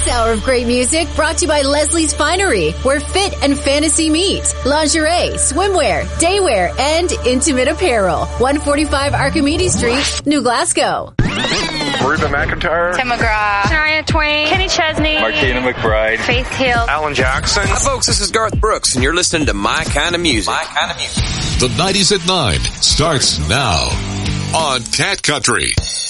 hour of great music brought to you by Leslie's Finery, where fit and fantasy meet. Lingerie, swimwear, daywear, and intimate apparel. 145 Archimedes Street, New Glasgow. Reba McEntire, Tim McGraw, Shania Twain, Kenny Chesney, Martina McBride, Faith Hill, Alan Jackson. Hi, folks. This is Garth Brooks, and you're listening to My Kind of Music. My Kind of Music. The 90s at 9 starts now on Cat Country.